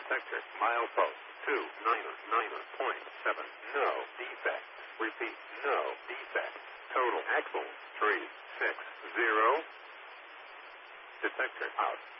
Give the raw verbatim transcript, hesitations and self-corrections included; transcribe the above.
Detector. Milepost. two niner niner point seven. No defect. Repeat. No defect. Total axle. three six zero. Detector out.